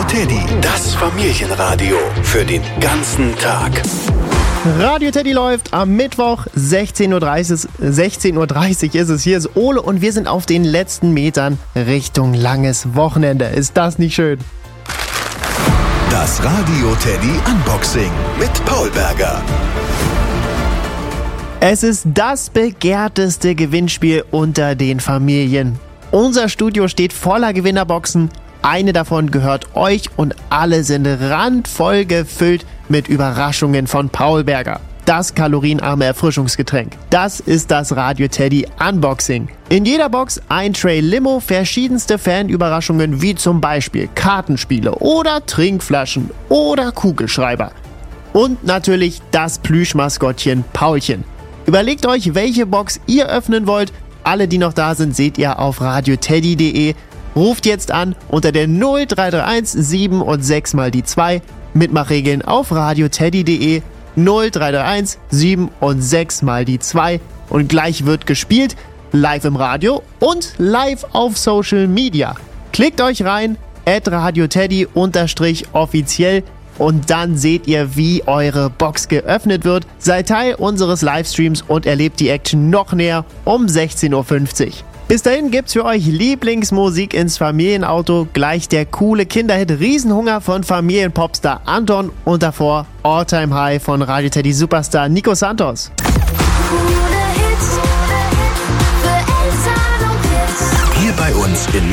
Teddy, das Familienradio für den ganzen Tag. Radio Teddy läuft am Mittwoch, 16:30 Uhr ist es. Hier ist Ole und wir sind auf den letzten Metern Richtung langes Wochenende. Ist das nicht schön? Das Radio Teddy Unboxing mit Paul Berger. Es ist das begehrteste Gewinnspiel unter den Familien. Unser Studio steht voller Gewinnerboxen. Eine davon gehört euch und alle sind randvoll gefüllt mit Überraschungen von Paul Berger. Das kalorienarme Erfrischungsgetränk. Das ist das Radio Teddy Unboxing. In jeder Box ein Tray Limo, verschiedenste Fanüberraschungen wie zum Beispiel Kartenspiele oder Trinkflaschen oder Kugelschreiber. Und natürlich das Plüschmaskottchen Paulchen. Überlegt euch, welche Box ihr öffnen wollt. Alle, die noch da sind, seht ihr auf radioteddy.de. Ruft jetzt an unter der 0331 7 und 6 mal die 2. Mitmachregeln auf radioteddy.de 0331 7 und 6 mal die 2. Und gleich wird gespielt, live im Radio und live auf Social Media. Klickt euch rein, @radioteddy_offiziell und dann seht ihr, wie eure Box geöffnet wird. Seid Teil unseres Livestreams und erlebt die Action noch näher um 16:50 Uhr. Bis dahin gibt's für euch Lieblingsmusik ins Familienauto, gleich der coole Kinderhit Riesenhunger von Familienpopstar Anton und davor All-Time High von Radio Teddy Superstar Nico Santos. Hier bei uns in